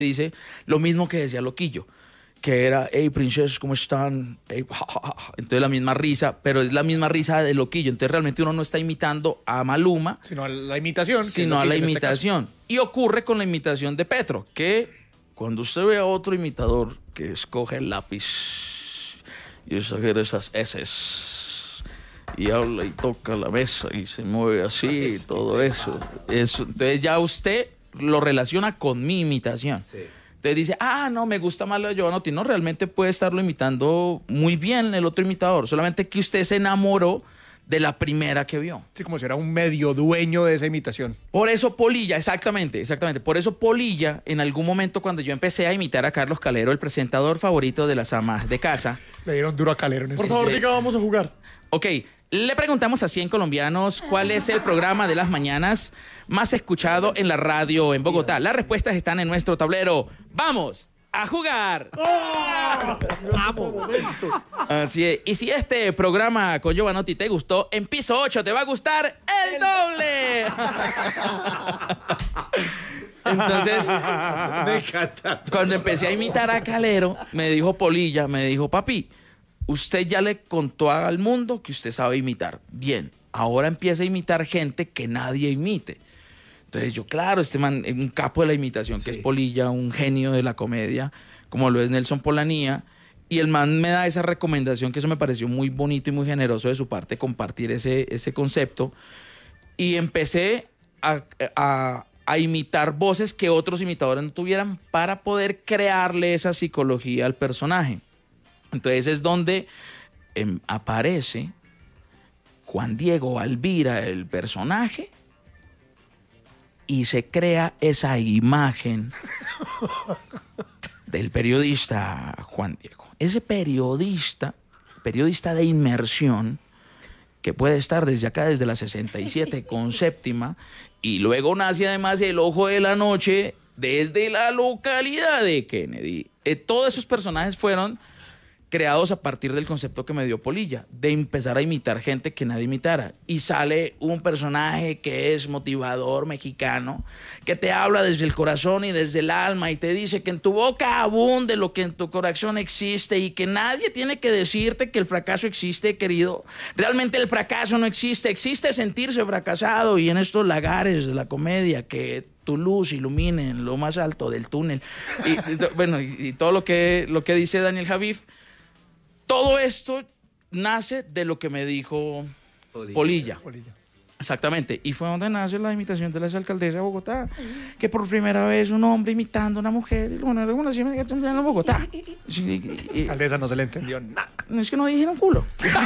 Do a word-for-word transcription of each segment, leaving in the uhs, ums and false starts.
dice lo mismo que decía Loquillo, que era, hey, princesas, ¿cómo están? Hey, ja, ja, ja. Entonces la misma risa, pero es la misma risa de Loquillo. Entonces realmente uno no está imitando a Maluma, sino a la imitación. Sino a la imitación. Este y ocurre con la imitación de Petro, que cuando usted ve a otro imitador que escoge el lápiz y exagera esas eses y habla y toca la mesa y se mueve así y todo eso, eso, entonces ya usted lo relaciona con mi imitación. Sí. Entonces dice, ah, no, me gusta más lo de Jovanotti. No, realmente puede estarlo imitando muy bien el otro imitador, solamente que usted se enamoró de la primera que vio. Sí, como si era un medio dueño de esa imitación. Por eso Polilla, exactamente, exactamente. Por eso Polilla, en algún momento cuando yo empecé a imitar a Carlos Calero, el presentador favorito de las amas de casa. Le dieron duro a Calero en Por ese favor, sí. diga, vamos a jugar. Ok, le preguntamos a cien colombianos cuál es el programa de las mañanas más escuchado en la radio en Bogotá. Las respuestas están en nuestro tablero. ¡Vamos a jugar! ¡Oh! ¡Vamos! Así es. Y si este programa con Jovanotti te gustó, en piso ocho te va a gustar el doble. Entonces, cuando empecé a imitar a Calero, me dijo Polilla, me dijo, papi, usted ya le contó al mundo que usted sabe imitar. Bien, ahora empieza a imitar gente que nadie imite. Entonces yo, claro, este man, un capo de la imitación, sí, que es Polilla, un genio de la comedia, como lo es Nelson Polanía, y el man me da esa recomendación, que eso me pareció muy bonito y muy generoso de su parte, compartir ese, ese concepto, y empecé a, a, a imitar voces que otros imitadores no tuvieran para poder crearle esa psicología al personaje. Entonces es donde eh, aparece Juan Diego Alvira, el personaje, y se crea esa imagen del periodista Juan Diego. Ese periodista, periodista de inmersión, que puede estar desde acá, desde la sesenta y siete con séptima, y luego nace además El Ojo de la Noche desde la localidad de Kennedy. Eh, todos esos personajes fueron creados a partir del concepto que me dio Polilla, de empezar a imitar gente que nadie imitara. Y sale un personaje que es motivador mexicano, que te habla desde el corazón y desde el alma y te dice que en tu boca abunde lo que en tu corazón existe y que nadie tiene que decirte que el fracaso existe, querido. Realmente el fracaso no existe, existe sentirse fracasado, y en estos lagares de la comedia que tu luz ilumine en lo más alto del túnel. Y, y bueno, y, y todo lo que, lo que dice Daniel Javif. Todo esto nace de lo que me dijo Polilla. Polilla. Polilla. Exactamente. Y fue donde nace la imitación de la alcaldesa de Bogotá. Que por primera vez un hombre imitando a una mujer. Y bueno, era una imitación en Bogotá. Sí, y, y, alcaldesa no se le entendió nada. No es que no dijeron culo.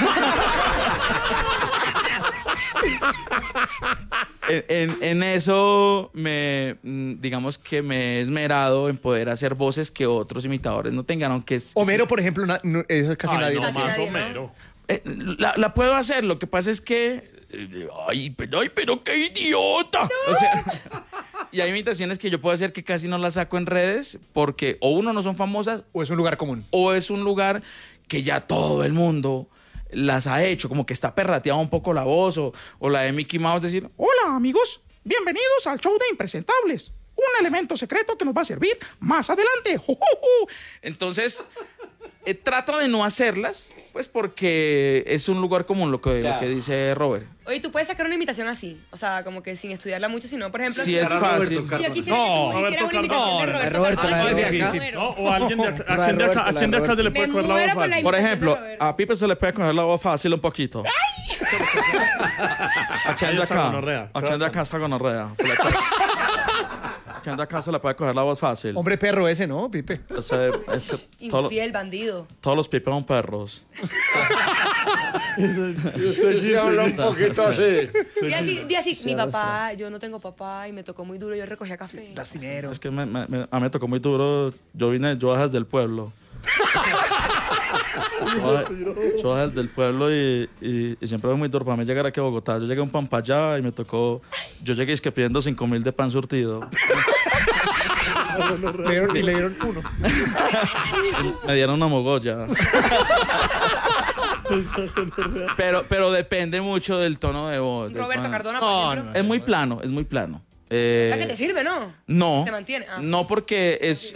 en, en, en eso me, digamos que me he esmerado en poder hacer voces que otros imitadores no tengan, aunque es, Homero, sí. por ejemplo, no, no, eso es casi Ay, nadie. No, Casi más nadie, Homero. ¿no? Eh, la, la puedo hacer, lo que pasa es que ay, pero, ay, pero qué idiota. No. O sea, y hay imitaciones que yo puedo hacer que casi no las saco en redes porque o uno no son famosas o es un lugar común o es un lugar que ya todo el mundo las ha hecho, como que está perrateada un poco la voz, o, o la de Mickey Mouse decir, hola amigos, bienvenidos al show de Impresentables, un elemento secreto que nos va a servir más adelante. Entonces eh, trato de no hacerlas, pues porque es un lugar común lo que, claro. lo que dice Robert. Oye, tú puedes sacar una imitación así, o sea, como que sin estudiarla mucho, sino, por ejemplo, sí, si, es yo fácil. quisiera, si yo quisiera no, que tú Roberto hicieras una imitación no, de Roberto, Roberto, Carlos, la de Roberto, acá. Roberto. No, o alguien de acá, ¿a quién de Roberto, acá, a la quién de acá Roberto. se le puede Me coger la muero voz por la fácil? Por imitación ejemplo, de Roberto. a Pipe se le puede coger la voz fácil un poquito. ¿A quién de Esa acá? gonorrea. ¿A quién de acá está gonorrea? Se le puede... ¿A quién de acá se le puede coger la voz fácil? Hombre perro ese, ¿no, Pipe? Ese, es que todo- Infiel, bandido. todos los Pipes son perros. Y usted sí habla un poquito así. Di así, di así, mi papá, yo no tengo papá y me tocó muy duro, yo recogía café. Lastimero. Es que me, me- me- a mí me tocó muy duro. Yo vine, yo desde el pueblo. yo, yo desde el pueblo y, y, y siempre fue muy duro para mí llegar aquí a Bogotá. Yo llegué a un pan para allá y me tocó. Yo llegué es que pidiendo cinco mil de pan surtido. Le dieron, y le dieron uno. Me dieron una mogolla. pero, pero depende mucho del tono de voz. del Roberto tono. Cardona, por No, ejemplo. no. Es muy plano, es muy plano. Eh, O sea, que te sirve, ¿no? no, Se mantiene. Ah. no porque es,